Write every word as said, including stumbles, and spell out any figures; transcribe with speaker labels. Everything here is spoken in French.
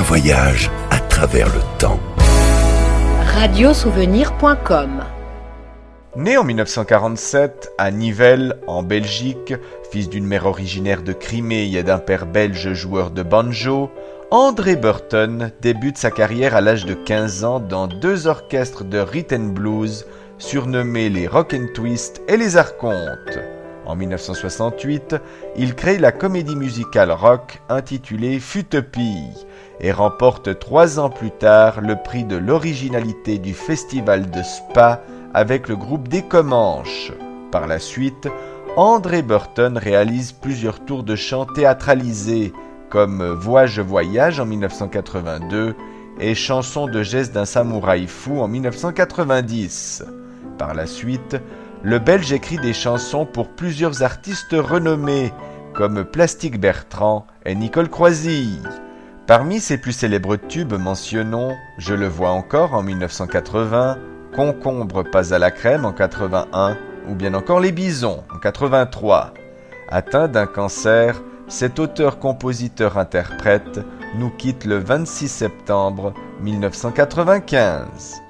Speaker 1: voyage à travers le temps.
Speaker 2: radiosouvenir point com.
Speaker 3: Né en mille neuf cent quarante-sept à Nivelles, en Belgique, fils d'une mère originaire de Crimée et d'un père belge joueur de banjo, André Burton débute sa carrière à l'âge de quinze ans dans deux orchestres de rhythm and blues surnommés les Rock and Twist et les Archontes. En mille neuf cent soixante-huit, il crée la comédie musicale rock intitulée Futopie et remporte trois ans plus tard le prix de l'originalité du festival de Spa avec le groupe des Comanches. Par la suite, André Burton réalise plusieurs tours de chant théâtralisés comme Vois-je voyage en mille neuf cent quatre-vingt-deux et Chanson de geste d'un samouraï fou en mille neuf cent quatre-vingt-dix. Par la suite, le Belge écrit des chansons pour plusieurs artistes renommés comme Plastique Bertrand et Nicole Croisille. Parmi ses plus célèbres tubes, mentionnons Je le vois encore en mille neuf cent quatre-vingts, Concombre pas à la crème en quatre-vingt-un ou bien encore Les Bisons en quatre-vingt-trois. Atteint d'un cancer, cet auteur-compositeur-interprète nous quitte le vingt-six septembre mille neuf cent quatre-vingt-quinze.